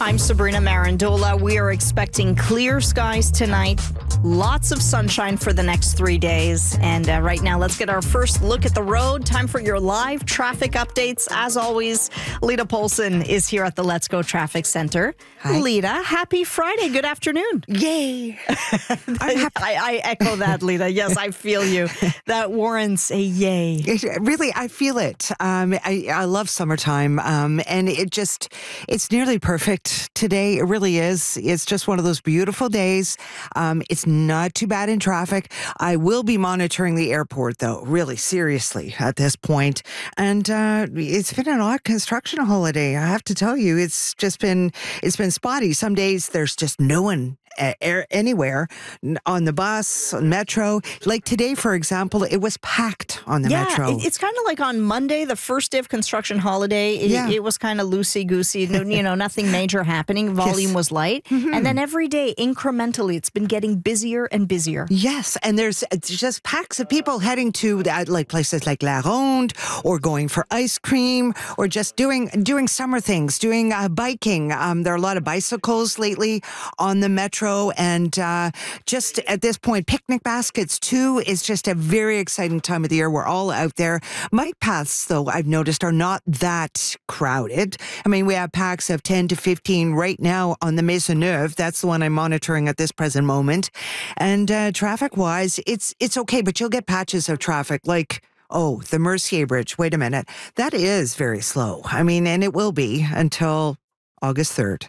I'm Sabrina Marandola. We are expecting clear skies tonight. Lots of sunshine for the next 3 days. And right now, let's get our first look at the road. Time for your live traffic updates. As always, Lita Polson is here at the Let's Go Traffic Center. Hi. Lita, happy Friday. Good afternoon. Yay. I echo that, Lita. Yes, I feel you. That warrants a yay. Really, I feel it. I love summertime, and it's nearly perfect today. It really is. It's just one of those beautiful days. It's not too bad in traffic. I will be monitoring the airport, though, really seriously at this point. And it's been an odd construction holiday. I have to tell you, it's been spotty. Some days there's just no one anywhere on the bus, on metro. Like today, for example, it was packed on the metro. It's kind of like on Monday, the first day of construction holiday. It was kind of loosey-goosey, nothing major happening. Volume was light. Mm-hmm. And then every day, incrementally, it's been getting busier and busier. Yes, and there's just packs of people heading to like places like La Ronde, or going for ice cream, or just doing summer things, doing biking. There are a lot of bicycles lately on the metro. And just at this point, picnic baskets too is just a very exciting time of the year. We're all out there. Bike paths, though, I've noticed are not that crowded. I mean, we have packs of 10 to 15 right now on the Maisonneuve. That's the one I'm monitoring at this present moment. And traffic-wise, it's okay, but you'll get patches of traffic like, oh, the Mercier Bridge. Wait a minute. That is very slow. I mean, and it will be until August 3rd.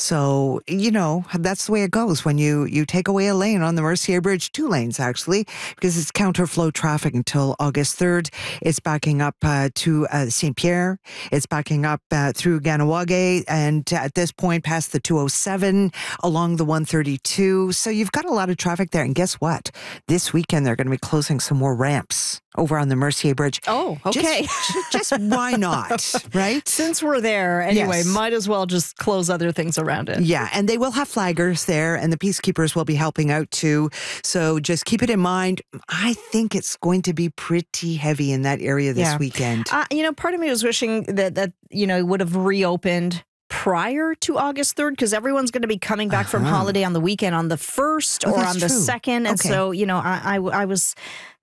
So, that's the way it goes when you take away a lane on the Mercier Bridge, 2 lanes actually, because it's counterflow traffic until August 3rd. It's backing up to St. Pierre. It's backing up through Ganawage, and at this point past the 207 along the 132. So you've got a lot of traffic there. And guess what? This weekend they're going to be closing some more ramps over on the Mercier Bridge. Oh, okay. Just why not, right? Since we're there, anyway, Yes. might as well just close other things around it. Yeah, and they will have flaggers there, and the peacekeepers will be helping out too. So just keep it in mind. I think it's going to be pretty heavy in that area this weekend. Part of me was wishing that it would have reopened prior to August 3rd, because everyone's going to be coming back from holiday on the weekend on the 1st or that's on the true. 2nd. And Okay. so, I was